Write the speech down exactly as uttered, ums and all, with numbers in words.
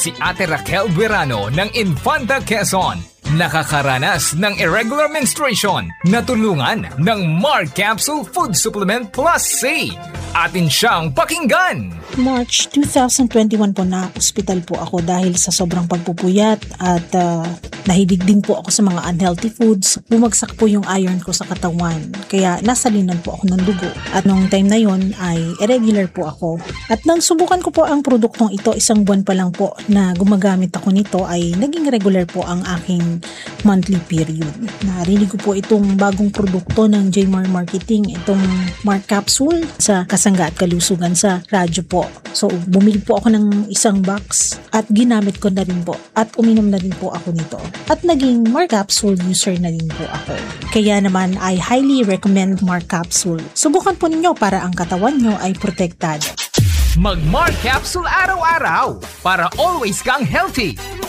si Ate Raquel Buerano ng Infanta Quezon. Nakakaranas ng irregular menstruation na tulungan ng Mar Capsule Food Supplement Plus C. Atin siyang pakinggan. March twenty twenty-one po na ospital po ako dahil sa sobrang pagpupuyat at uh, nahilig din po ako sa mga unhealthy foods. Bumagsak po yung iron ko sa katawan kaya nasalinan po ako ng dugo. At nung time na yon ay irregular po ako. At nang subukan ko po ang produktong ito, isang buwan pa lang po na gumagamit ako nito ay naging regular po ang aking monthly period. Narinig ko po itong bagong produkto ng J M A R Marketing, itong Mar Capsule sa Kasangga at Kalusugan sa radyo po. So bumili po ako ng isang box at ginamit ko na rin po at uminom na rin po ako nito. At naging Mar Capsule user na rin po ako. Kaya naman I highly recommend Mar Capsule. Subukan po ninyo para ang katawan nyo ay protektado. Mag Mar Capsule araw-araw para always kang healthy.